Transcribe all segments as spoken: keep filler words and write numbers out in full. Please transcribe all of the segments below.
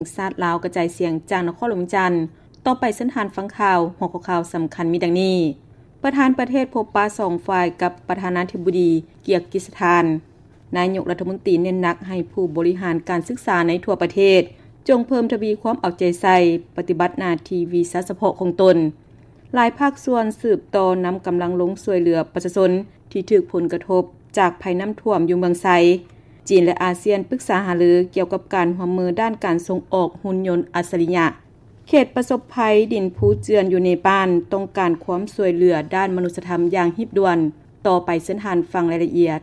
ชาติลาวกระจายเสียงจากนครหลวงจันทน์ต่อไปเส้นทางฟังข่าวหัวข้อข่าวสำคัญมีดังนี้ประธานประเทศพบปะสองฝ่ายกับประธานาธิบดีเกียร์กิสถานนายกรัฐมนตรีเน้นหนักให้ผู้บริหารการศึกษาในทั่วประเทศจงเพิ่มทวีความเอาใจใส่ปฏิบัติหน้าที่วีซ่าเฉพาะของตนหลายภาคส่วนสืบต่อนำกำลังลงช่วยเหลือประชาชนที่ถูกผลกระทบจากภัยน้ำท่วมอยู่เมืองไซจีนและอาเซียนปรึกษาหารือเกี่ยวกับการร่วมมือด้านการส่งออกหุ่นยนต์อัจฉริยะเขตประสบภัยดินภูเจือนอยู่ในบ้านต้องการความช่วยเหลือด้านมนุษยธรรมอย่างหีบด่วนต่อไปเส้นทางฟังรายละเอียด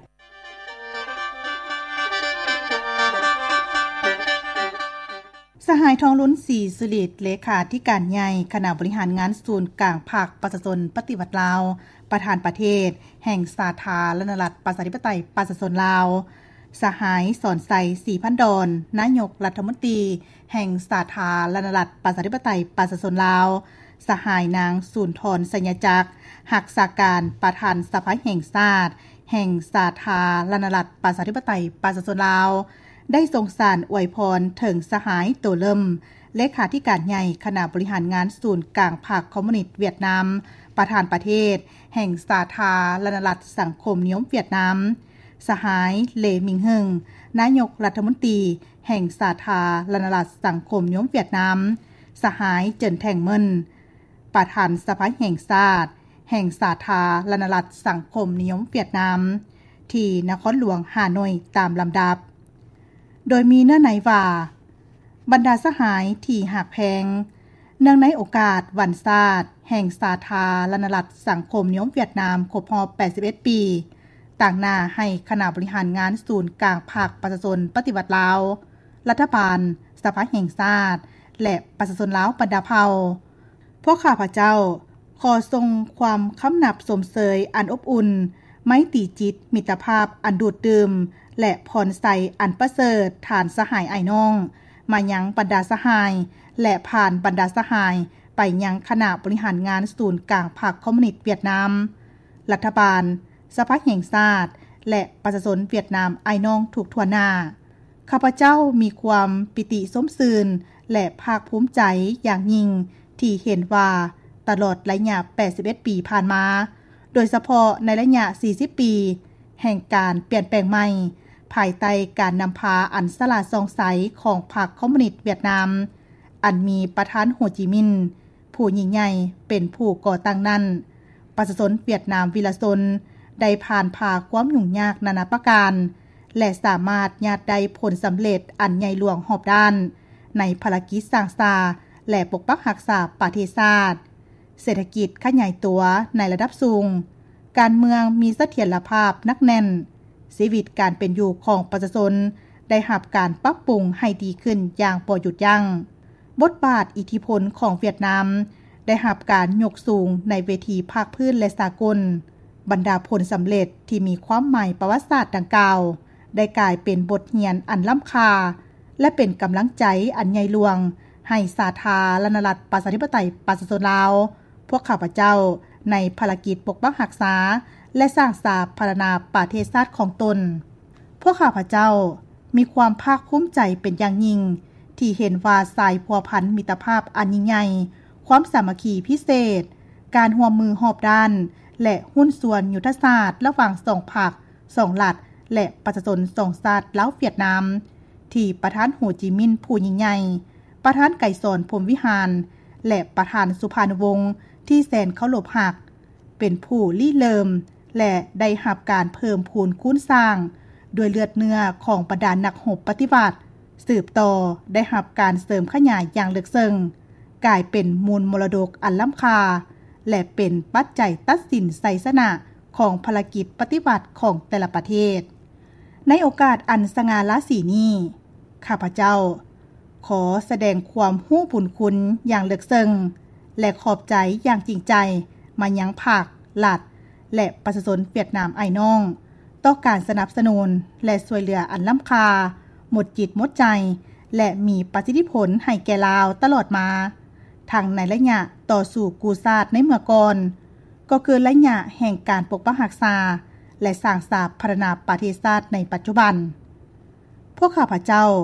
สหายทองลุ้นศรีสุฤทธิ์เลขาธิการใหญ่คณะบริหารงานศูนย์กลางภาคประชาชนปฏิวัติลาวประธานประเทศแห่งสาธารณรัฐประชาธิปไตยประชาชนลาวสหายสอนไสศรีพันดอนนายกรัฐมนตรีแห่งสาธารณรัฐประชาธิปไตยประชาชนลาวสหายนางสุนทรสัญญจักรหักษาการประธานสภาแห่งชาติแห่งสาธารณรัฐประชาธิปไตยประชาชนลาวได้ส่งสารอวยพรถึงสหายโตเลิมเลขาธิการใหญ่คณะบริหารงานศูนย์กลางภาคคอมมิวนิสต์เวียดนามประธานประเทศแห่งสาธารณรัฐสังคมนิยมเวียดนามสหายเหลมิงเฮิงนายกรัฐมนตรีแห่งสาธารณรัฐสังคมนิยมเวียดนามสหายเจินแทงเมินประธานสภาแห่งชาติแห่งสาธารณรัฐสังคมนิยมเวียดนามที่นครหลวงฮานอยตามลำดับโดยมีเนื้อในว่าบรรดาสหายที่หักแพงเนื่องในโอกาสวันชาติแห่งสาธารณรัฐสังคมนิยมเวียดนามครบรอบแปดสิบเอ็ดปีต่างหน้าให้คณะบริหารงานศูนย์กลางภาคประชาชนปฏิวัติลาวรัฐบาลสภาแห่งชาติและประชาชนลาวบรรดาเผ่าพวกข้าพเจ้าขอทรงความคำนับสมเสยอันอบอุ่นไมตรีจิตมิตรภาพอันดูดดื่มและพรใสอันประเสริฐฐานสหายไอ้น้องมายังบรรดาสหายและผ่านบรรดาสหายไปยังคณะบริหารงานศูนย์กลางภาคคอมมิวนิสต์เวียดนามรัฐบาลสภาแห่งชาติและประชาชนเวียดนามไอ้น้องทุกทั่วหน้าข้าพเจ้ามีความปิติสมชื่นและภาคภูมิใจอย่างยิ่งที่เห็นว่าตลอดระยะแปดสิบเอ็ดปีผ่านมาโดยเฉพาะในระยะสี่สิบปีแห่งการเปลี่ยนแปลงใหม่ภายใต้การนำพาอันสละสองใสของพรรคคอมมิวนิสต์เวียดนามอันมีประธานโฮจิมินห์ผู้ยิ่งใหญ่เป็นผู้ก่อตั้งนั้นประชาชนเวียดนามวิลชนได้ผ่านพาความยุ่งยากนานาประการและสามารถญาติได้ผลสำเร็จอันใหญ่หลวงหอบด้านในภารกิจสร้างสาและปกปักรักษาประเทศชาติเศรษฐกิจขยายตัวในระดับสูงการเมืองมีเสถียรภาพนักแน่นชีวิตการเป็นอยู่ของประชาชนได้รับการปรับปรุงให้ดีขึ้นอย่างบ่หยุดยั้งบทบาทอิทธิพลของเวียดนามได้รับการยกสูงในเวทีภาคพื้นและสากลบรรดาผลสำเร็จที่มีความหมายประวัติศาสตร์ดังกล่าวได้กลายเป็นบทเรียนอันล้ำค่าและเป็นกำลังใจอันใหญ่หลวงให้สาธารณรัฐประชาธิปไตยประชาชนลาวพวกข้าพเจ้าในภารกิจปกปักรักษาและสร้างสาธารณาประเทศชาติของตนพวกข้าพเจ้ามีความภาคภูมิใจเป็นอย่างยิ่งที่เห็นว่าสายพัวพันมิตรภาพอันยิ่งใหญ่ความสามัคคีพิเศษการร่วมมือหอบด้านและหุ้นส่วนยุทธศาสตร์ระหว่างสองภาคสองรัฐและประชาชนสองชาติลาวเวียดนามที่ประธานโฮจิมินห์ผู้ยิ่งใหญ่ประธานไก่สอนพรหมวิหารและประธานสุภานุวงศ์ที่แสนเคารพรักเป็นผู้ลี้เลิมและได้รับการเพิ่มพูนคูณสร้างด้วยเลือดเนื้อของบรรดานักรบปฏิวัติสืบต่อได้รับการเสริมขยายอย่างลึกซึ้งกลายเป็นมูลมรดกอันล้ำค่าและเป็นปัจจัยตัดสินไสยชนะของภารกิจปฏิวัติของแต่ละประเทศในโอกาสอันสง่าราศีนี้ข้าพเจ้าขอแสดงความรู้บุญคุณอย่างลึกซึ้งและขอบใจอย่างจริงใจมายังภาครัฐและประชาชนเวียดนามไอ้น้องต่อการสนับสนุนและช่วยเหลืออันล้ำค่าหมดจิตหมดใจและมีประสิทธิผลให้แก่ลาวตลอดมาทั้งในระยะต่อสู่กู้ชาติในเมื่อก่อนก็คือระยะแห่งการปกปักรักษาและสร้างสาธารณาประเทศชาติในปัจจุบันพวกข้าพเจ้า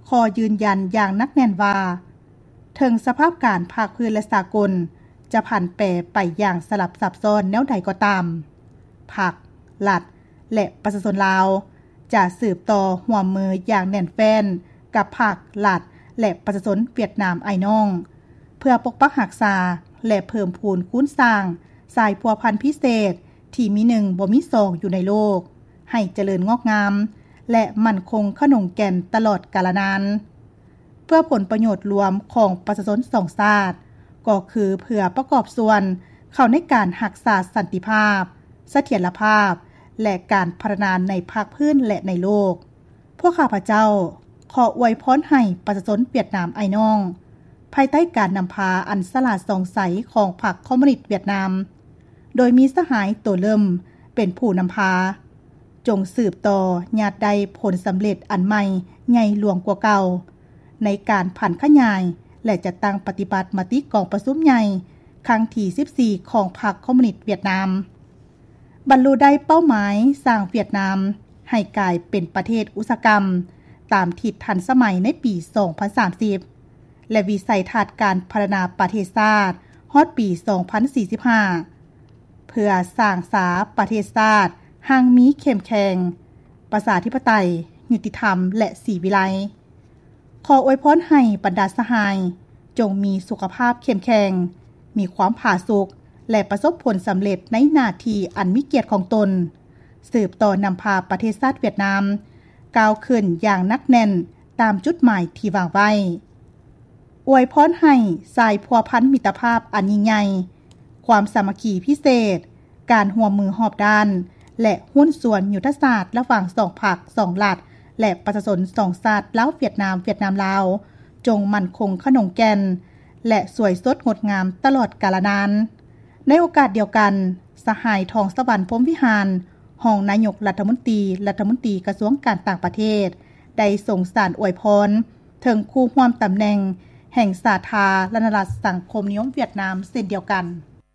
ขอยืนยันอย่างนักแน่นว่าถึงสภาพการภาคพื้นและสากลจะผันแปรไปอย่างสลับซับซ้อนแนวใดก็ตามภาครัฐและประชาชนลาวจะสืบต่อร่วมมืออย่างแน่นแฟ้นกับภาครัฐและประชาชนเวียดนามไอ้น้องเพื่อปกปักรักษาและเพิ่มพูนคูณสร้างสายพัวพันธุ์พิเศษที่มีหนึ่งบ่มีสองอยู่ในโลกให้เจริญงอกงามและมั่นคงขนงแก่นตลอดกาลนานเพื่อผลประโยชน์รวมของประชาชนสองชาติก็คือเพื่อประกอบส่วนเข้าในการรักษาสันติภาพเสถียรภาพและการพัฒนาในภาคพื้นและในโลกพวกข้าพเจ้าขออวยพรให้ประชาชนเวียดนามไอ้น้องภายใต้การนำพาอันสลาดสองใสของพรรคคอมมิวนิสต์เวียดนามโดยมีสหายตัวเริ่มเป็นผู้นำพาจงสืบต่อญาติใดผลสำเร็จอันใหม่ใหญ่หลวงกว่าเก่าในการผันขยายและจะตั้งปฏิบัติมติกองประชุมใหญ่ครั้งที่สิบสี่ของพรรคคอมมิวนิสต์เวียดนามบรรลุได้เป้าหมายสร้างเวียดนามให้กลายเป็นประเทศอุตสาหกรรมตามทิศทันสมัยในปีสองพันสามสิบและวิสัยทัศน์การพัฒนาประเทศชาติฮอดปีสองพันสี่สิบห้าเพื่อสร้างสาประเทศชาติห่างมีเข้มแข็งประชาธิปไตยยุติธรรมและศรีวิไลขออวยพรให้บรรดาสหายจงมีสุขภาพเข้มแข็งมีความผาสุกและประสบผลสำเร็จในหน้าที่อันมีเกียรติของตนสืบต่อนำพาประเทศชาติเวียดนามก้าวขึ้นอย่างนักแน่นตามจุดหมายที่วางไว้อวยพรให้สายพัวพันมิตรภาพอันยิ่งใหญ่ความสามัคคีพิเศษการร่วมมือรอบด้านและหุ้นส่วนยุทธศาสตร์ระหว่างสองพรรคสองรัฐและประชาชนสองชาติลาวเวียดนามเวียดนามลาวจงมั่นคงขนงแก่นและสวยสดงดงามตลอดกาลนานในโอกาสเดียวกันสหายทองสวรรค์พรหมวิหารรองนายกรัฐมนตรีรัฐมนตรีกระทรวงการต่างประเทศได้ส่งสารอวยพรถึงผู้ร่วมตำแหน่งแห่งสาธารณรัฐสังคมนิยมเวียดนามเช่นเดียวกัน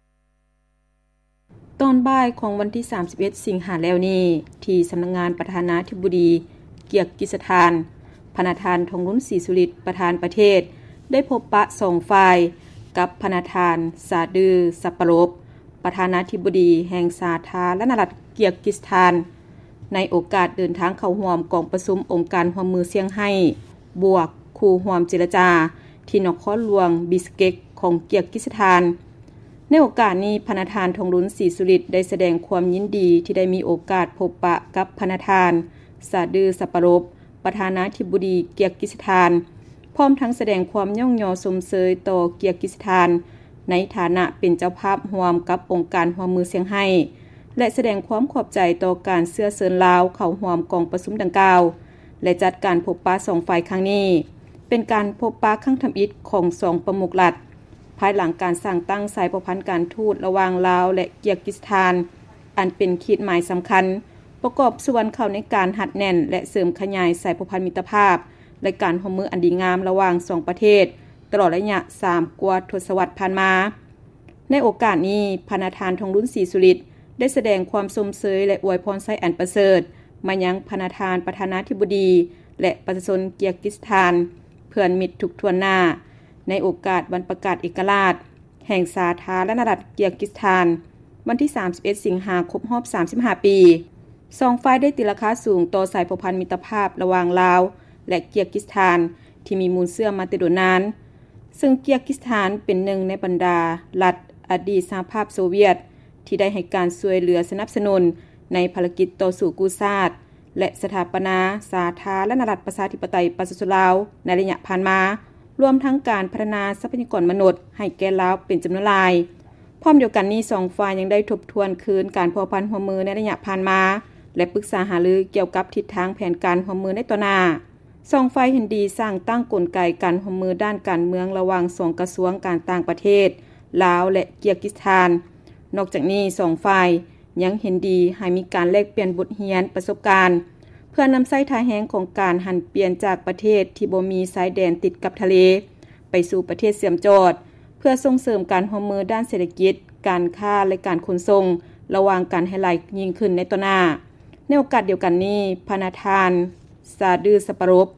ตอนบ่ายของวันที่สามสิบเอ็ดสิงหาคมแล้วนี้ที่สำนักงานประธานาธิบดีเกียรกิสถานพนาธานทองรุ่นศรีสุริตประธานประเทศได้พบปะสองฝ่ายกับพนาธานสาดือสัปปรบประธานาธิบดีแห่งสาธารณรัฐเกียรกิสถานในโอกาสเดินทางเข้าร่วมกองประชุมองค์การร่วมมือเซี่ยงไฮ้บวกคู่ร่วมเจรจาที่นครหลวงบิสเกกของเกียรกิสถานในโอกาสนี้พนาธานทองรุ่นศรีสุริตได้แสดงความยินดีที่ได้มีโอกาสพบปะกับพนาธานสาดือสัปปรบประธานาธิบดีเกียรกิสถานพร้อมทั้งแสดงความย่องยอสมเสยต่อเกียรกิสถานในฐานะเป็นเจ้าภาพร่วมกับองค์การร่วมมือเซี่ยงไฮ้และแสดงความขอบใจต่อการเสื้อเชิญลาวเข้าร่วมกองประชุมดังกล่าวและจัดการพบปะสองฝ่ายครั้งนี้เป็นการพบปะครั้งทำอิฐของสองประมุขรัฐภายหลังการสร้างตั้งสายสัมพันธ์การทูตระหว่างลาวและเกียรกิสถานอันเป็นขีดหมายสำคัญประกอบส่วนเข้าในการหัดแน่นและเสริมขยายสายสัมพันธ์มิตรภาพและการร่วมมืออันดีงามระหว่างสองประเทศตลอดระยะสามกว่าทศวรรษผ่านมาในโอกาสนี้พนาธานทองรุ่นศรีสุริตได้แสดงความสมเสยและอวยพรไส้อันประเสริฐมายังพนาธานประธานาธิบดีและประชาชนเกียรกิสถานเพื่อนมิตรทุกทวนหน้าในโอกาสวันประกาศเอกราชแห่งสาธารณรัฐเกียรกิสถานวันที่สามสิบเอ็ดสิงหาคมครบรอบสามสิบห้าปีสองฝ่ายได้ตีราคาสูงต่อสายสัมพันธ์มิตรภาพระหว่างลาวและเกียรกิสถานที่มีมูลเสื่อมมาแต่โดยนานซึ่งเกียรกิสถานเป็นหนึ่งในบรรดารัฐอดีตสหภาพโซเวียตที่ได้ให้การช่วยเหลือสนับสนุนในภารกิจต่อสู้กู้ชาติและสถาปนาสาธารณรัฐประชาธิปไตยประชาชนลาวในระยะผ่านมารวมทั้งการพัฒนาทรัพยากรมนุษย์ให้แก่ลาวเป็นจำนวนหลายพร้อมเดียวกันนี้สองฝ่ายยังได้ทบทวนคืนการพัวพันร่วมมือในระยะผ่านมาและปรึกษาหารือเกี่ยวกับทิศทางแผนการร่วมมือในต่อหน้าสองฝ่ายเห็นดีสร้างตั้งกลไกการร่วมมือด้านการเมืองระหว่างสองกระทรวงการต่างประเทศลาวและเกียรกิสถานนอกจากนี้สองฝ่ายยังเห็นดีให้มีการแลกเปลี่ยนบทเรียนประสบการณ์เพื่อนำไส้ทายแห้งของการหันเปลี่ยนจากประเทศที่บ่มีชายแดนติดกับทะเลไปสู่ประเทศเสื่อมจอดเพื่อส่งเสริมการร่วมมือด้านเศรษฐกิจการค้าและการขนส่งระหว่างการให้ไหลยิ่งขึ้นในต่อหน้าในโอกาสเดียวกันนี้พนาธานสาดือสัปปรบ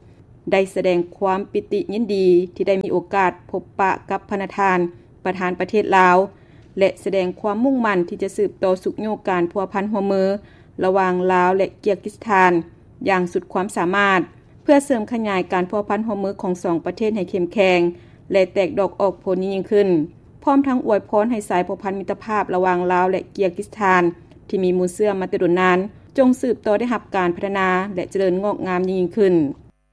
ได้แสดงความปิติยินดีที่ได้มีโอกาสพบปะกับพระประธานประธานประเทศลาวและแสดงความมุ่งมั่นที่จะสืบต่อสุขโยการพัวพันหัวมือระหว่างลาวและเกียร์กิสถานอย่างสุดความสามารถเพื่อเสริมขยายการพัวพันหัวมือของสองประเทศให้เข้มแข็งและแตกดอกออกผลยิ่งขึ้นพร้อมทั้งอวยพรให้สายพัวพันมิตรภาพระหว่างลาวและเกียร์กิสถานที่มีมูลเสื่อมมาแต่ดนนานจงสืบต่อได้รับการพัฒนาและเจริญงอกงามยิ่งขึ้น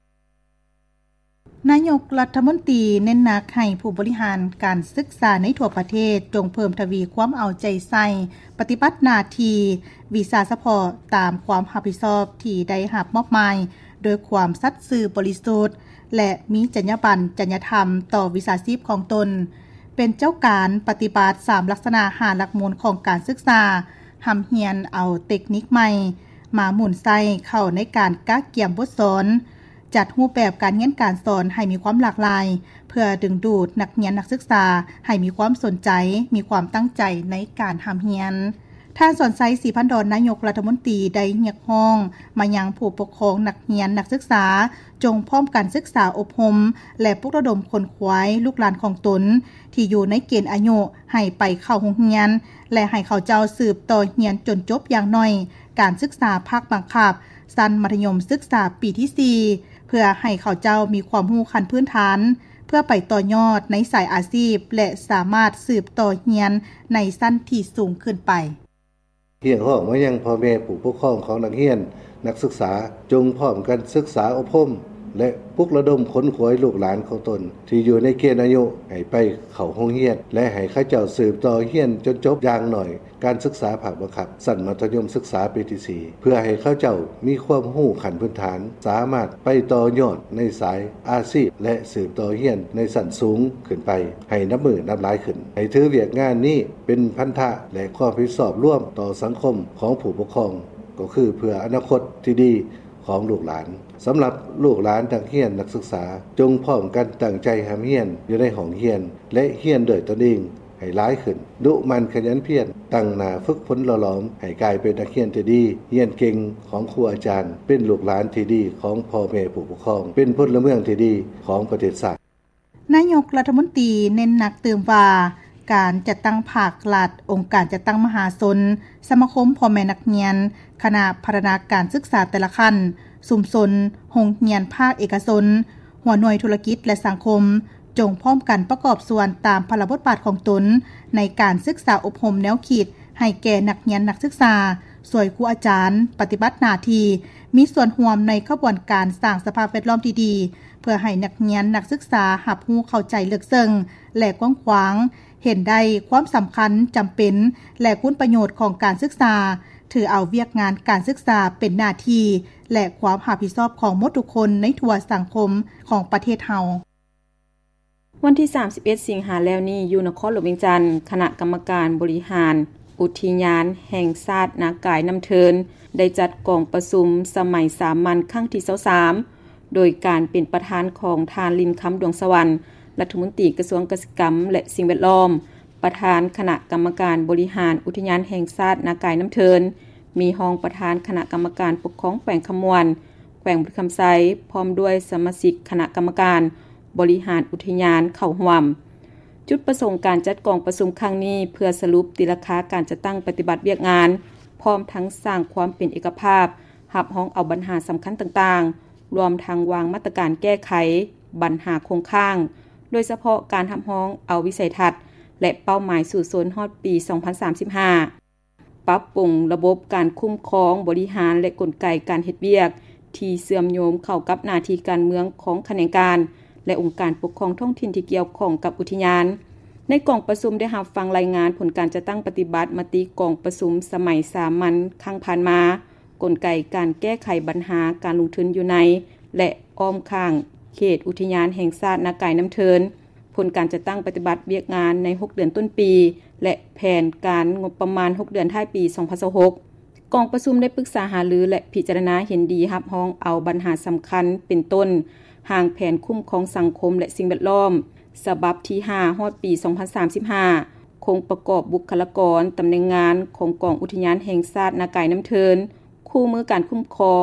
นายกรัฐมนตรีเน้นหนักให้ผู้บริหารการศึกษาในทั่วประเทศจงเพิ่มทวีความเอาใจใส่ปฏิบัติหน้าที่วีซ่าซัพพอร์ตตามความรับผิดชอบที่ได้รับมอบหมายโดยความสัตย์ซื่อบริสุทธิ์และมีจรรยาบรรณจริยธรรมต่อวิชาชีพของตนเป็นเจ้าการปฏิบัติสามลักษณะห้าหลักมูลของการศึกษาหำเฮียนเอาเทคนิคใหม่มาหมุนใส่เข้าในการกักเกี่ยมบทสอนจัดรูปแบบการเรียนการสอนให้มีความหลากหลายเพื่อดึงดูดนักเรียนนักศึกษาให้มีความสนใจมีความตั้งใจในการหำเรียนท่านสอนไซศรีพันดรนายกรัฐมนตรีได้เรียกร้องมายังผู้ปกครองนักเรียนนักศึกษาจงพร้อมการศึกษาอบรมและปลุกระดมคนขวายลูกหลานของตนที่อยู่ในเกณฑ์อายุให้ไปเข้าโรงเรียนและให้เขาเจ้าสืบต่อเรียนจนจบอย่างน้อยการศึกษาภาคบังคับชั้นมัธยมศึกษาปีที่สี่เพื่อให้เขาเจ้ามีความรู้ขั้นพื้นฐานเพื่อไปต่อยอดในสายอาชีพและสามารถสืบต่อเรียนในชั้นที่สูงขึ้นไปเรียกร้องมายังพ่อแม่ผู้ปกครองของนักเรียนนักศึกษาจงพร้อมกันศึกษาอบรมและปลุกระดมค้นขวายลูกหลานของตนที่อยู่ในเกณฑ์อายุให้ไปเข้าโรงเรียนและให้เขาเจ้าสืบต่อเรียนจนจบอย่างหน่อยการศึกษาภาคบังคับชั้นมัธยมศึกษาปีที่สี่เพื่อให้เขาเจ้ามีความรู้ขั้นพื้นฐานสามารถไปต่อยอดในสายอาชีพและสืบต่อเรียนในชั้นสูงขึ้นไปให้นับมือนับหลายขึ้นให้ถือเวียกงานนี้เป็นพันธะและความรับผิดชอบร่วมต่อสังคมของผู้ปกครองก็คือเพื่ออนาคตที่ดีของลูกหลานสำหรับลูกหลานนักเรียนนักศึกษาจงพร้อมกันตั้งใจหำเรียนอยู่ในห้องเรียนและเรียนด้วยตนเองให้หลายขึ้นดุมันขยันเพียรตั้งหน้าฝึกฝนหล่อหลอมให้กลายเป็นนักเรียนที่ดีเรียนเก่งของครูอาจารย์เป็นลูกหลานที่ดีของพ่อแม่ผู้ปกครองเป็นพลเมืองที่ดีของประเทศชาตินายกรัฐมนตรีเน้นหนักเติมว่าการจัดตั้งภาครัฐองค์การจัดตั้งมหาชนสมาคมพ่อแม่นักเรียนคณะพัฒนาการศึกษาแต่ละขั้นสุมชนโรงเรียนภาคเอกชนหัวหน่วยธุรกิจและสังคมจงพร้อมกันประกอบส่วนตามพระบทบาทของตนในการศึกษาอบรมแนวคิดให้แก่นักเรียนนักศึกษาสวยครูอาจารย์ปฏิบัติหน้าที่มีส่วนร่วมในขบวนการสร้างสภาพแวดล้อมที่ดีเพื่อให้นักเรียนนักศึกษารับรู้เข้าใจลึกซึ้งและกว้างขวางเห็นได้ความสำคัญจำเป็นและคุณประโยชน์ของการศึกษาถือเอาเวียกงานการศึกษาเป็นหน้าที่และความรับผิดชอบของหมดทุกคนในทั่วสังคมของประเทศเฮาวันที่สามสิบเอ็ดสิงหาแล้วนี้อยู่นครหลวงเวียงจันทน์คณะกรรมการบริหารอุทยานแห่งชาตินากายน้ำเทินได้จัดกองประชุมสมัยสามัญครั้งที่ยี่สิบสามโดยการเป็นประธานของทานลินคำดวงสวรรค์รัฐมนตรีกระทรวงเกษตรกรรมและสิ่งแวดล้อมประธานคณะกรรมการบริหารอุทยานแห่งชาตินากายน้ำเทินมีรองประธานคณะกรรมการปกครองแขวงคำมวนแขวงบุรีคำไซพร้อมด้วยสมาชิกคณะกรรมการบริหารอุทยานเข้าร่วมจุดประสงค์การจัดกองประชุมครั้งนี้เพื่อสรุปติราคาการจัดตั้งปฏิบัติเวียกงานพร้อมทั้งสร้างความเป็นเอกภาพรับห้องเอาปัญหาสำคัญต่างๆรวมทั้งวางมาตรการแก้ไขปัญหาคงค้างโดยเฉพาะการทำห้องเอาวิสัยทัศน์และเป้าหมายสู่โซนฮอดปีสองพันสามสิบห้าปรับปรุงระบบการคุ้มครองบริหารและกลไกการเฮ็ดเวียกที่เสื่อมโยมเข้ากับหน้าที่การเมืองของแขนงการและองค์การปกครองท้องถิ่นที่เกี่ยวข้องกับอุทยานในกองประชุมได้รับฟังรายงานผลการจัดตั้งปฏิบัติมติกองประชุมสมัยสามัญครั้งผ่านมากลไกการแก้ไขปัญหาการลงทุนอยู่ในและอ้อมข้างเขตอุทยานแห่งชาตินากายน้ำเทินผลการจัดตั้งปฏิบัติเวียกงานในหกเดือนต้นปีและแผนการงบประมาณหกเดือนท้ายปีสองพันยี่สิบหกกองประชุมได้ปรึกษาหารือและพิจารณาเห็นดีรับรองเอาปัญหาสำคัญเป็นต้นห่างแผนคุ้มครองสังคมและสิ่งแวดล้อมฉบับที่ห้าฮอดปีสองพันสามสิบห้าคงประกอบบุคลากรตำแหน่งงานของกองอุทยานแห่งชาตินากายน้ำเทินคู่มือการคุ้มครอง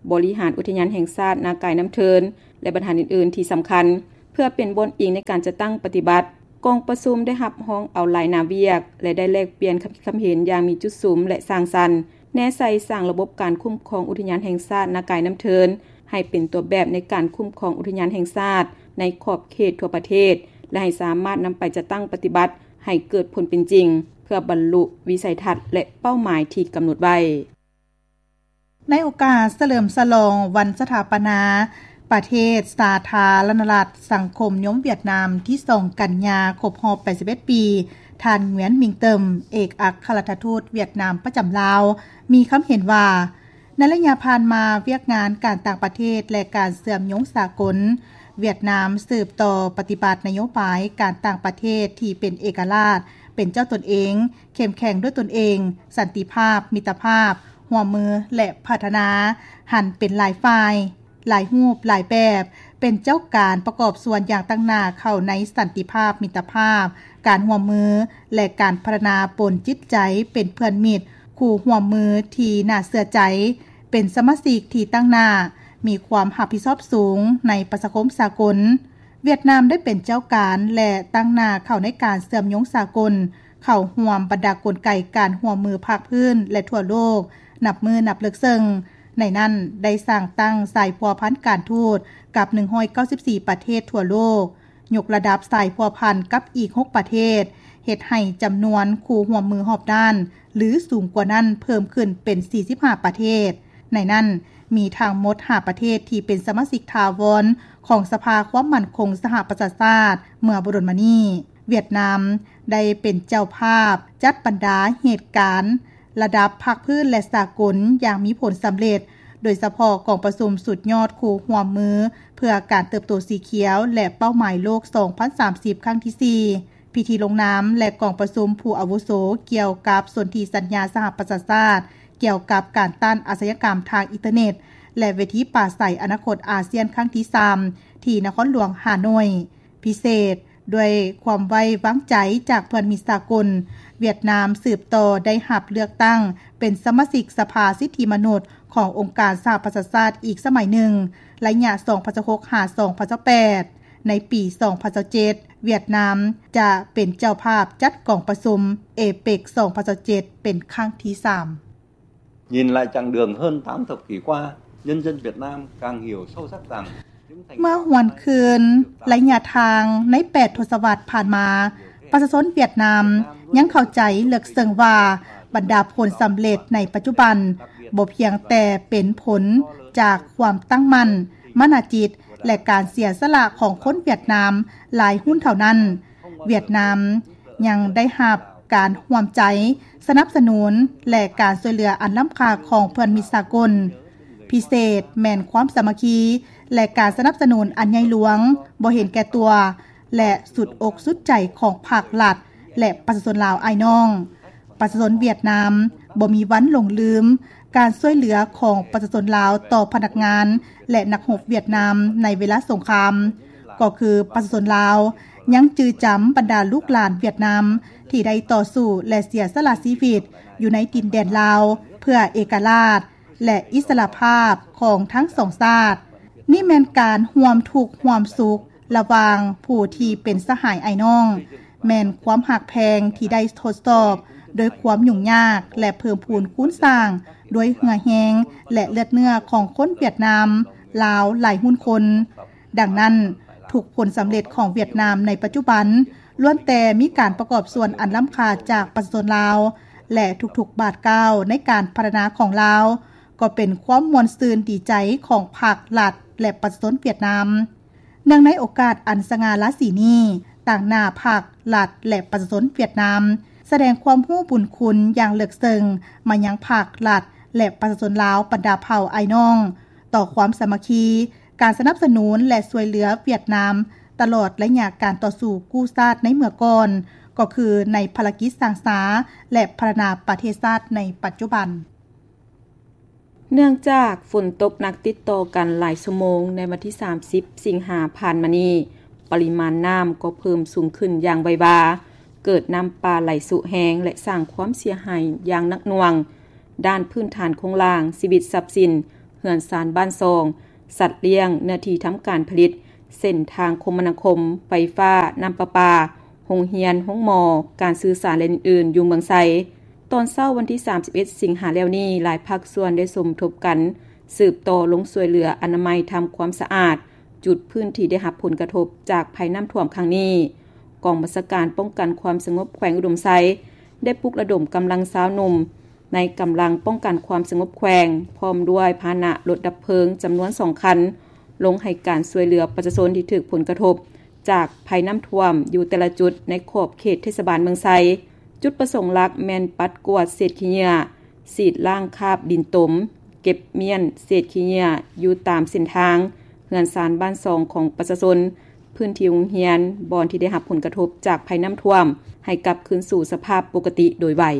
บริหารอุทยานแห่งชาตินากายน้ำเทินและบรรหารอื่นๆที่สำคัญเพื่อเป็นบนอิงในการจะตั้งปฏิบัติกองประชุมได้รับห้องเอาหลายนาเวียกและได้แลกเปลี่ยนคำคิดคำเห็นอย่างมีจุดสุมและสร้างสรรค์แนใส่สร้างระบบการคุ้มครองอุทยานแห่งชาตินากายน้ำเทินให้เป็นตัวแบบในการคุ้มครองอุทยานแห่งชาติในขอบเขตทั่วประเทศและให้สามารถนำไปจะตั้งปฏิบัติให้เกิดผลเป็นจริงเพื่อบรรลุวิสัยทัศน์และเป้าหมายที่กำหนดไว้ในโอกาสเฉลิมฉลองวันสถาปนาประเทศสาธารณรัฐสังคมนิยมเวียดนามที่สองกันยาครบรอบแปดสิบเอ็ดปีท่านเหงียนหมิงเติมเอกอัครราชทูตเวียดนามประจำลาวมีคำเห็นว่าในระยะผ่านมาเวียกงานการต่างประเทศและการเสื่อมโยงสากลเวียดนามสืบต่อปฏิบัตินโยบายการต่างประเทศที่เป็นเอกราชเป็นเจ้าตนเองเข้มแข็งด้วยตนเองสันติภาพมิตรภาพร่วมมือและพัฒนาหันเป็นหลายฝ่ายหลายรูปหลายแบบเป็นเจ้าการประกอบส่วนอย่างตั้งหน้าเข้าในสันติภาพมิตรภาพการร่วมมือและการพัฒนาปนจิตใจเป็นเพื่อนมิตรคู่ร่วมมือที่น่าเชื่อใจเป็นสมาชิกที่ตั้งหน้ามีความรับผิดชอบสูงในประชาคมสากลเวียดนามได้เป็นเจ้าการและตั้งหน้าเข้าในการเชื่อมโยงสากลเข้าร่วมบรรดากลไกการร่วมมือภาคพื้นและทั่วโลกนับมือนับเลิกซึ่งในนั้นได้สร้างตั้งสายพัวพันธ์การทูตกับหนึ่งร้อยเก้าสิบสี่ประเทศทั่วโลกยกระดับสายพัวพันธ์กับอีกหกประเทศเฮ็ดให้จำนวนคู่ร่วมมือรอบด้านหรือสูงกว่านั้นเพิ่มขึ้นเป็นสี่สิบห้าประเทศในนั้นมีทั้งหมดห้าประเทศที่เป็นสมาชิกถาวรของสภาความมั่นคงสหประชาชาติเมื่อบ่ดนมานี้เวียดนามได้เป็นเจ้าภาพจัดบรรดาเหตุการณ์ระดับภาคพื้นและสากลอย่างมีผลสำเร็จโดยเฉพาะกองประชุมสุดยอดคู่ร่วมมือเพื่อการเติบโตสีเขียวและเป้าหมายโลกสองพันสามสิบครั้งที่สี่พิธีลงนามและกองประชุมผู้อาวุโสเกี่ยวกับสนธิสัญญาสหประชาชาติเกี่ยวกับการต้านอาชญากรรมทางอินเทอร์เน็ตและเวทีปราศรัยอนาคตอาเซียนครั้งที่สามที่นครหลวงฮานอยพิเศษด้วยความไว้วางใจจากเพื่อนมิตรสากลเวียดนามสืบต่อได้รับเลือกตั้งเป็นสมาชิกสภาสิทธิมนุษย์ขององค์การสหประชาชาติอีกสมัยหนึ่งระยะสองพันสิบหกถึงสองพันสิบแปดในปีสองพันสิบเจ็ดเวียดนามจะเป็นเจ้าภาพจัดกองประชุม เอเปค สองพันสิบเจ็ดเป็นครั้งที่สาม Nhìn lại chặng đường hơn tám thập kỷ qua, nhân dân Việt Nam càng hiểu sâu sắc rằng เมื่อหวนคืนระยะทางในแปดทศวรรษผ่านมาประชาชนเวียดนามยังเข้าใจเลึกซึ้งว่าบรรดาผลสำเร็จในปัจจุบันบ่เพียงแต่เป็นผลจากความตั้งมั่นมนจิตและการเสียสละของคนเวียดนามหลายหุ้นเท่านั้นเวียดนามยังได้รับการร่วมใจสนับสนุนและการช่วยเหลืออันล้ำค่าของเพื่อนมิตรสากลพิเศษแม่นความสามัคคีและการสนับสนุนอันใหญ่หลวงบ่เห็นแก่ตัวและสุดอกสุดใจของภาครัฐและประชาชนลาวอ้ายน้องประชาชนเวียดนามบ่มีวันหลงลืมการช่วยเหลือของประชาชนลาวต่อพนักงานและนักรบเวียดนามในเวลาสงครามก็คือประชาชนลาวยังจือจำบรรดาลูกหลานเวียดนามที่ได้ต่อสู้และเสียสละชีวิตอยู่ในดินแดนลาวเพื่อเอกราชและอิสรภาพของทั้งสองชาตินี่แม่นการร่วมทุกข์ร่วมสุขระหว่างผู้ที่เป็นสหายอ้ายน้องแม่นความหักแพงที่ได้ทดสอบโดยความยุ่งยากและเพิ่มพูนคูณสร้างด้วยเหงื่อแห้งและเลือดเนื้อของคนเวียดนามลาวหลายหุ้นคนดังนั้นทุกผลสำเร็จของเวียดนามในปัจจุบันล้วนแต่มีการประกอบส่วนอันล้ำค่าจากประชาชนลาวและทุกๆบาทก้าวในการพัฒนาของลาวก็เป็นความมวลซื่นดีใจของภาครัฐและประชาชนเวียดนามเนื่องในโอกาสอันสง่าราศีนี้ต่างหน้าภาครัฐและประชาชนเวียดนามแสดงความรู้บุญคุณอย่างเลิกซึ้งมายังภาครัฐและประชาชนลาวบรรดาเผ่าอ้ายน้องต่อความสามัคคีการสนับสนุนและช่วยเหลือเวียดนามตลอดระยะการต่อสู้กู้ชาติในเมื่อก่อนก็คือในภารกิจสร้างสรรค์และพัฒนาประเทศชาติในปัจจุบันเนื่องจากฝนตกหนักติดต่อกันหลายชั่วโมงในวันที่สามสิบสิงหาผ่านมานี้ปริมาณน้ำก็เพิ่มสูงขึ้นอย่างไวบาเกิดน้ำป่าไหลสู่แห้งและสร้างความเสียหายอย่างหนักหน่วงด้านพื้นฐานโครงสร้างชีวิตทรัพย์สินเฮือนซานบ้านซองสัตว์เลี้ยงเนื้อที่ทำการผลิตเส้นทางคมนาคมไฟฟ้าน้ำประปาโรงเรียนโรงหมอการสื่อสารและอื่นๆอยู่เมืองไสตอนเช้าวันที่สามสิบเอ็ดสิงหาแล้วนี้หลายภาคส่วนได้สมทบกันสืบต่อลงช่วยเหลืออนามัยทำความสะอาดจุดพื้นที่ได้รับผลกระทบจากภัยน้ำท่วมครั้งนี้กองบัญชาการป้องกันความสงบแขวงอุดมไซได้ปลุกระดมกำลังสาวหนุ่มในกำลังป้องกันความสงบแขวงพร้อมด้วยพาหนะรถดับเพลิงจำนวนสองคันลงให้การช่วยเหลือประชาชนที่ถูกผลกระทบจากภัยน้ำท่วมอยู่แต่ละจุดในขอบเขตเทศบาลเมืองไซจุดประสงค์หลักแม่นปัดกวาดเศษขี้เหงื่อสีดล้างคราบดินตมเก็บเมียนเศษขี้เหงื่ออยู่ตามเส้นทางเฮือนซานบ้านซองของประชาชนพื้นที่โรงเรียนบ่อนที่ได้รับผลกระทบจากภัยน้ำท่วมให้กลับคืนสู่สภาพปกติโดยไว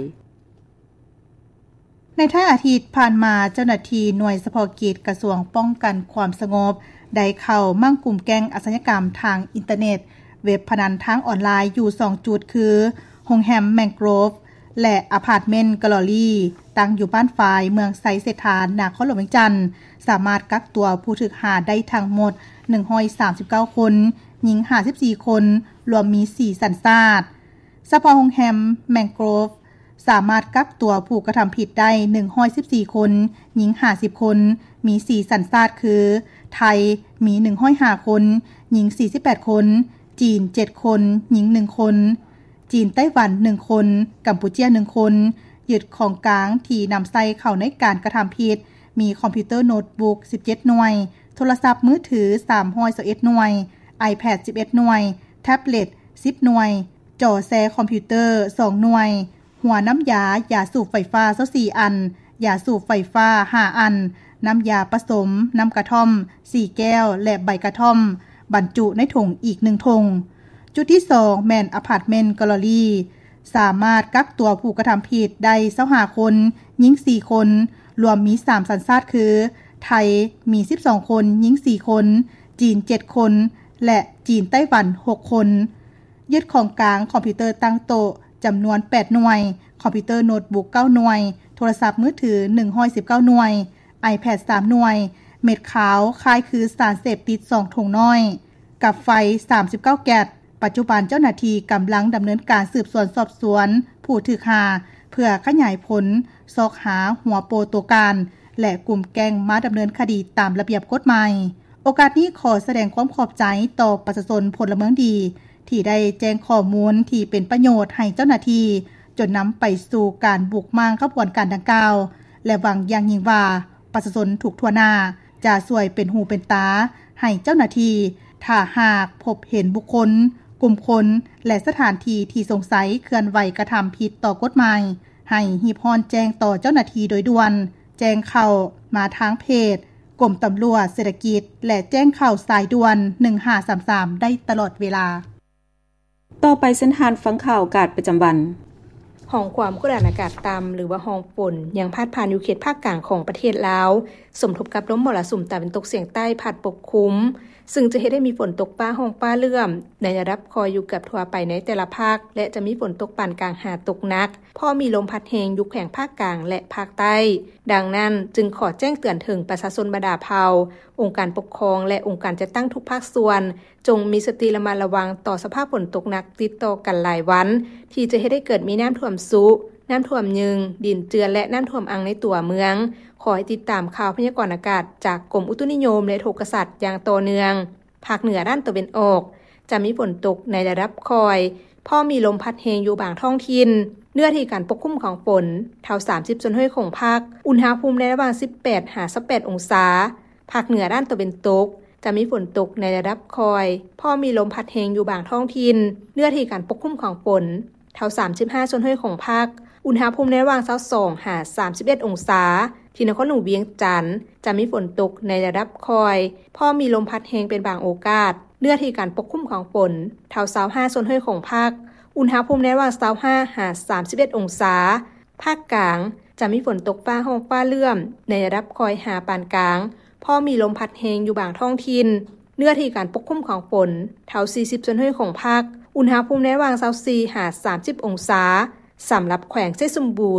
ในท้ายอาทิตย์ผ่านมาเจ้าหน้าที่หน่วยเฉพาะกิจกระทรวงป้องกันความสงบได้เข้ามั่งกลุ่มแก๊งอาชญากรรมทางอินเทอร์เน็ตเว็บพนันทางออนไลน์อยู่สองจุดคือโรงแรมแมงโกรฟและอพาร์ตเมนต์แกลเลอรี่ตั้งอยู่บ้านฝายเมืองไซเศรษฐานนครหลวงเวียงจันทน์สามารถกักตัวผู้ถูกหาได้ทั้งหมดหนึ่งร้อยสามสิบเก้าคนหญิงห้าสิบสี่คนรวมมีสี่สัญชาติเฉพาะโรงแรมแมงโกรฟสามารถกักตัวผู้กระทำผิดได้หนึ่งร้อยสิบสี่คนหญิงห้าสิบคนมีสี่สัญชาติคือไทยมีหนึ่งร้อยห้าคนหญิงสี่สิบแปดคนจีนเจ็ดคนหญิงหนึ่งคนจีนไต้หวันหนึ่งคนกัมพูเชียหนึ่งคนยึดของกลางที่นำใส่เข้าในการกระทำผิดมีคอมพิวเตอร์โน้ตบุ๊กสิบเจ็ดหน่วยโทรศัพท์มือถือสามร้อยยี่สิบเอ็ดหน่วย iPad สิบเอ็ดหน่วยแท็บเล็ตสิบหน่วยจอแซคอมพิวเตอร์สองหน่วยหัวน้ำยายาสูบไฟฟ้ายี่สิบสี่อันยาสูบไฟฟ้าห้าอันน้ำยาผสมน้ำกระท่อมสี่แก้วและใบกระท่อมบรรจุในถุงอีกหนึ่งถุงจุดที่สองแมนอพาร์ตเมนต์แกลเลอรี่สามารถกักตัวผู้กระทำผิดได้ยี่สิบห้าคนหญิงสี่คนรวมมีสามสัญชาติคือไทยมีสิบสองคนหญิงสี่คนจีนเจ็ดคนและจีนไต้หวันหกคนยึดของกลางคอมพิวเตอร์ตั้งโต๊ะจำนวนแปดหน่วยคอมพิวเตอร์โน้ตบุ๊กเก้าหน่วยโทรศัพท์มือถือหนึ่งร้อยสิบเก้าหน่วย iPad สามหน่วยเม็ดขาวคล้ายคือสารเสพติดสองถุงน้อยกับไฟสามสิบเก้าแก๊สปัจจุบันเจ้าหน้าที่กำลังดำเนินการสืบสวนสอบสวนผู้ถูกหาเพื่อขยายผลซอกหาหัวโปตัวการและกลุ่มแก๊งมาดำเนินคดีตามระเบียบกฎหมายโอกาสนี้ขอแสดงความขอบใจต่อประชาชนพลเมืองดีที่ได้แจ้งข้อมูลที่เป็นประโยชน์ให้เจ้าหน้าที่จนนำไปสู่การบุกมางขบวนการดังกล่าวและหวังอย่างยิ่งว่าประชาชนทุกทั่วหน้าจะช่วยเป็นหูเป็นตาให้เจ้าหน้าที่ถ้าหากพบเห็นบุคคลกลุ่มคนและสถานที่ที่สงสัยเคลื่อนไหวกระทำผิดต่อกฎหมายให้รีบร้อนแจ้งต่อเจ้าหน้าที่โดยด่วนแจ้งเข้ามาทางเพจกรมตำรวจเศรษฐกิจและแจ้งเข้าสายด่วนหนึ่งห้าสามสามได้ตลอดเวลาต่อไปเส้นทางฟังข่าวอากาศประจำวันห้องความกดอากาศต่ำหรือว่าห้องฝนยังพาดผ่านอยู่เขตภาคกลางของประเทศลาวสมทบกับลมมรสุมตะวันตกเฉียงใต้พัดปกคลุมซึ่งจะเฮ็ดให้มีฝนตกฟ้าห้องฟ้าเลื่อมในระดับคอยอยู่กับทั่วไปในแต่ละภาคและจะมีฝนตกปานกลางหาตกหนักพอมีลมพัดแรงอยู่แขวงภาคกลางและภาคใต้ดังนั้นจึงขอแจ้งเตือนถึงประชาชนบรรดาเผ่าองค์การปกครองและองค์การจัดตั้งทุกภาคส่วนจงมีสติระมัดระวังต่อสภาพฝนตกหนักติดต่อกันหลายวันที่จะเฮ็ดให้เกิดมีน้ำท่วมซุน้ำท่วมยึงดินเจือนและน้ำท่วมอังในตัวเมืองขอให้ติดตามข่าวพยากรณ์อากาศจากกรมอุตุนิยมและโทรทัศน์อย่างต่อเนื่องภาคเหนือด้านตะวันออกจะมีฝนตกในระดับคอยพอมีลมพัดแรงอยู่บางท้องถิ่นเนื้อที่การปกคลุมของฝนเท่าสามสิบจนห้อยของภาคอุณหภูมิในระหว่างสิบแปดถึงสิบแปดองศาภาคเหนือด้านตะวันตกจะมีฝนตกในระดับคอยพอมีลมพัดแรงอยู่บางท้องถิ่นเนื้อที่การปกคลุมของฝนเท่าสามสิบห้าจนห้อยของภาคอุณหภูมิในระหว่างยี่สิบสองถึงสามสิบเอ็ดองศาที่นครหลวงเวียงจันทน์จะมีฝนตกในระดับคอยพอมีลมพัดแรงเป็นบางโอกาสเนื้อที่การปกคลุมของฝนเท่ายี่สิบห้าจนห้อยของภาคอุณหภูมิในระหว่างยี่สิบห้าถึงสามสิบเอ็ดองศาภาคกลางจะมีฝนตกฟ้าห้องฟ้าเลื่อมในระดับคอยหาปานกลางพอมีลมพัดแรงอยู่บางท้องถิ่นเนื้อที่การปกคลุมของฝนเท่าสี่สิบจนห้อยของภาคอุณหภูมิในระหว่างยี่สิบสี่ถึงสามสิบองศาสำหรับแขวงเซสมบูรณ์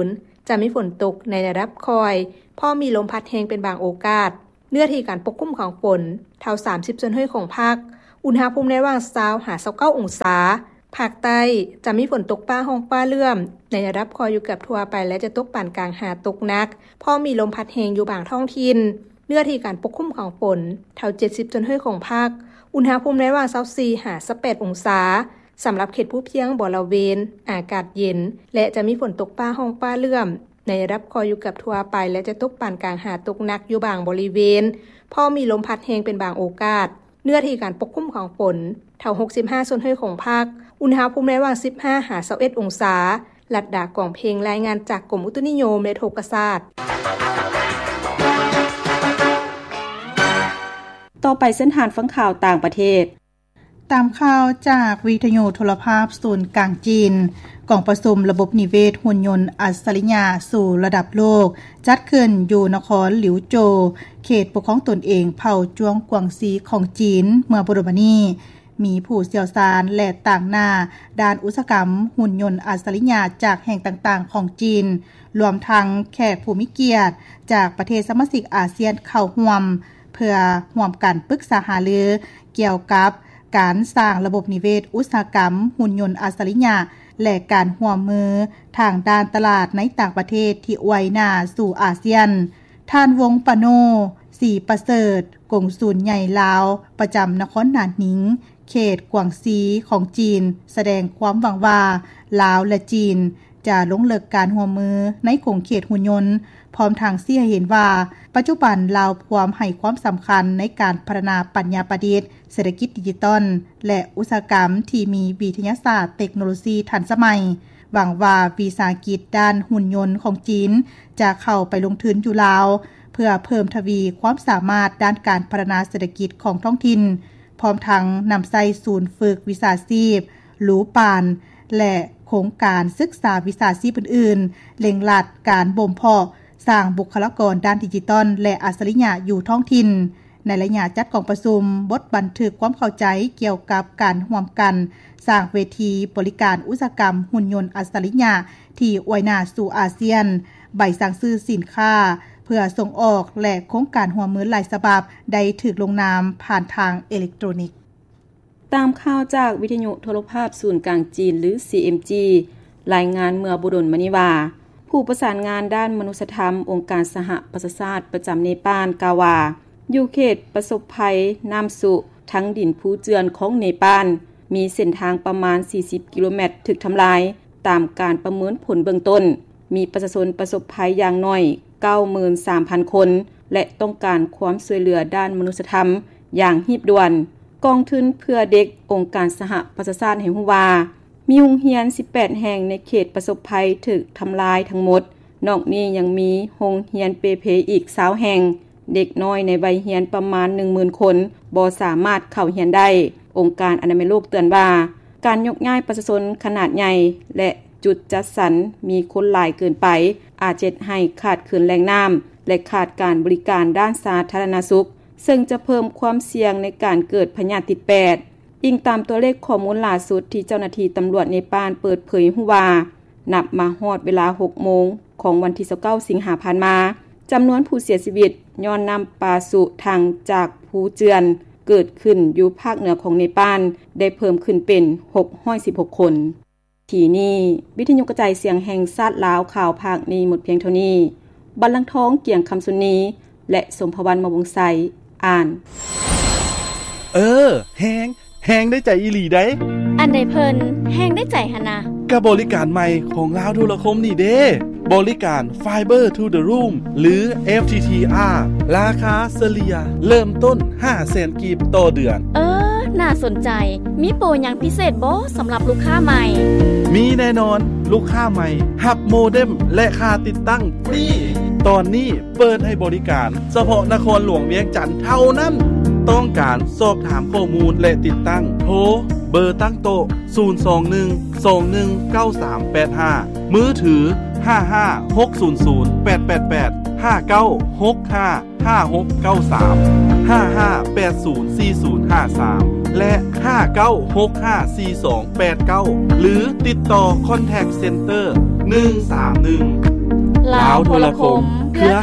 จะมีฝนตกในระดับคอยพอมีลมพัดแรงเป็นบางโอกาสเนื้อที่การปกคลุมของฝนเท่าสามสิบส่วนห้วยของภาคอุณหภูมิในระหว่างเช้าหายี่สิบเก้าองศาภาคใต้จะมีฝนตกฟ้าห้องฟ้าเลื่อมในระดับคอยอยู่เกือบทั่วไปและจะตกปานกลางหาตกหนักพอมีลมพัดแรงอยู่บางท้องถิ่นเนื้อที่การปกคลุมของฝนเท่าเจ็ดสิบส่วนห้วยของภาคอุณหภูมิในระหว่างยี่สิบสี่หายี่สิบแปดองศาสำหรับเขตภูเพียงบริเวณอากาศเย็นและจะมีฝนตกฟ้าห้องฟ้าเลื่อมในระดับคอยอยู่เกือบทั่วไปและจะตกปานกลางหาตกหนักอยู่บางบริเวณพอมีลมพัดแรงเป็นบางโอกาสเนื้อที่การปกคลุมของฝนเท่าหกสิบห้าส่วนห้วยของภาคอุณหภูมิในระหว่างสิบห้าหายี่สิบเอ็ดองศาลัดดากล่องเพลงรายงานจากกรมอุตุนิยมและโทรศาสตร์ต่อไปเส้นทางฟังข่าวต่างประเทศตามข่าวจากวิทยุโทรภาพศูนย์กลางจีนกองประชุมระบบนิเวศหุ่นยนต์อัจฉริยะสู่ระดับโลกจัดขึ้นอยู่นครหลิวโจวเขตปกครองตนเองเผ่าจวงกวางซีของจีนเมื่อบ่ดมานี้มีผู้เชี่ยวชาญและต่างหน้าด้านอุตสาหกรรมหุ่นยนต์อัจฉริยะจากแห่งต่างๆของจีนรวมทั้งแขกผู้มีเกียรติจากประเทศสมาชิกอาเซียนเข้าร่วมเพื่อร่วมกันปรึกษาหารือเกี่ยวกับการสร้างระบบนิเวศอุตสาหกรรมหุ่นยนต์อัจฉริยะและการร่วมมือทางด้านตลาดในต่างประเทศที่ไว้หน้าสู่อาเซียนท่านวงปโนสีประเสริฐกงสุลใหญ่ลาวประจำนครนานนิงเขตกวางซีของจีนแสดงความหวังว่าลาวและจีนจะลงเลิกการร่วมมือในกลุ่มเขตหุ่นยนต์พร้อมทางเสียเห็นว่าปัจจุบันลาวพร้อมให้ความสำคัญในการพัฒนาปัญญาประดิษฐ์เศรษฐกิจดิจิทัลและอุตสาหกรรมที่มีวิทยาศาสตร์เทคโนโลยีทันสมัยหวังว่าวิสาหกิจด้านหุ่นยนต์ของจีนจะเข้าไปลงทุนอยู่ลาวเพื่อเพิ่มทวีความสามารถด้านการพัฒนาเศรษฐกิจของท้องถิ่นพร้อมทั้งนำใส่ศูนย์ฝึกวิชาชีพหลูปานและโครงการศึกษาวิชาชีพอื่นๆเล็งหลัดการบ่มเพาะสร้างบุคลากรด้านดิจิทัลและอัจฉริยะอยู่ท้องถิ่นในระยะจัดกองประชุมบทบันทึกความเข้าใจเกี่ยวกับการร่วมกันสร้างเวทีบริการอุตสาหกรรมหุ่นยนต์อัจฉริยะที่อวยหน้าสู่อาเซียนใบสั่งซื้อสินค้าเพื่อส่งออกและโครงการหัวมือหลายฉบับได้ถูกลงนามผ่านทางอิเล็กทรอนิกส์ตามข่าวจากวิทยุโทรภาพศูนย์กลางจีนหรือ ซี เอ็ม จี รายงานเมื่อบ่ดลมานี้ว่าผู้ประสานงานด้านมนุษยธรรมองค์การสหประชาชาติประจำเนปาลกล่าวว่าอยู่เขตประสบภัยน้ำสุทั้งดินภูเจือนของเนปาลมีเส้นทางประมาณสี่สิบกิโลเมตรถูกทำลายตามการประเมินผลเบื้องต้นมีประชาชนประสบภัยอย่างน้อย เก้าหมื่นสามพัน คนและต้องการความช่วยเหลือด้านมนุษยธรรมอย่างรีบด่วนกองทุนเพื่อเด็กองค์การสหประชาชาติแห่งฮู้ว่ามีโรงเรียนสิบแปดแห่งในเขตประสบภัยถูกทำลายทั้งหมดนอกนี้ยังมีโรงเรียนเปเพอีกยี่สิบแห่งเด็กน้อยในวัยเรียนประมาณ หนึ่งหมื่น คนบ่สามารถเข้าเรียนได้องค์การอนามัยโลกเตือนว่าการยกย้ายประชาชนขนาดใหญ่และจุดจัดสรรมีคนหลายเกินไปอาจเฮ็ดให้ขาดเขินแหล่งน้ำและขาดการบริการด้านสาธารณสุขซึ่งจะเพิ่มความเสี่ยงในการเกิดพยาธิติดแปดอิงตามตัวเลขข้อมูลล่าสุดที่เจ้าหน้าที่ตำรวจเนปาลเปิดเผยว่านับมาฮอดเวลา หกโมงของวันที่ยี่สิบเก้าสิงหาคมมาจำนวนผู้เสียชีวิตย้อนนำปลาสุทางจากภูเจือนเกิดขึ้นอยู่ภาคเหนือของเนปาลได้เพิ่มขึ้นเป็นหกร้อยสิบหกคนทีนี้วิทยุกระจายเสียงแห่งชาติลาวข่าวภาคนี้หมดเพียงเท่านี้บัลลังก์ทองเกียงคำสุนีและสมภวันมวงไสอ่านเออแฮงแฮงได้ใจอีหลีได้อันใดเพิ่นแฮงได้ใจหั่นนะกับบริการใหม่ของลาวโทรคมนี่เด้บริการ Fiber to the Room หรือ เอฟ ที ที อาร์ ราคาเฉลี่ยเริ่มต้น ห้าแสน กีบต่อเดือนเออน่าสนใจมีโปรหยังพิเศษบ่สำหรับลูกค้าใหม่มีแน่นอนลูกค้าใหม่รับโมเด็มและค่าติดตั้งฟรีตอนนี้เปิดให้บริการเฉพาะนครหลวงเวียงจันทน์เท่านั้นต้องการสอบถามข้อมูลและติดตั้งโทรเบอร์ตั้งโต๊ะศูนย์ สอง หนึ่ง สอง หนึ่ง เก้า สาม แปด ห้ามือถือห้า ห้า หก ศูนย์ ศูนย์ แปด แปด แปด ห้า เก้า หก ห้า ห้า หก เก้า สาม ห้า ห้า แปด ศูนย์ สี่ ศูนย์ ห้า สามและห้า เก้า หก ห้า สี่ สอง แปด เก้าหรือติดต่อ Contact Center หนึ่ง สาม หนึ่งลาวโทรคม